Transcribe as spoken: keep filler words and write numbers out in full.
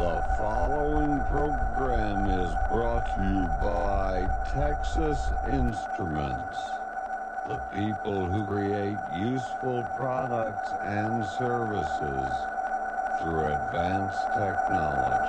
The following program is brought to you by Texas Instruments, the people who create useful products and services through advanced technology.